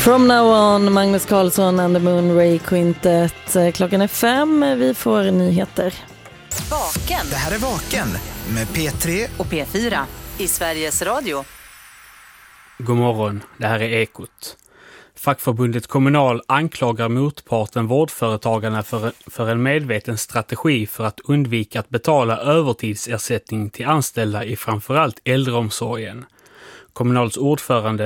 From Now On, Magnus Carlsson and the Moonray Quintet. Klockan är 5, vi får nyheter. Vaken. Det här är Vaken med P3 och P4 i Sveriges Radio. God morgon, det här är Ekot. Fackförbundet Kommunal anklagar motparten Vårdföretagarna för en medveten strategi för att undvika att betala övertidsersättning till anställda i framförallt äldreomsorgen. Kommunals ordförande